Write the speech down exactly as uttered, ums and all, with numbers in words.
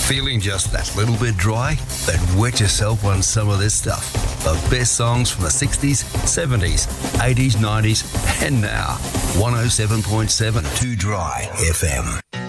Feeling just that little bit dry? Then wet yourself on some of this stuff. The best songs from the sixties, seventies, eighties, nineties, and now. one oh seven point seven Too Dry F M.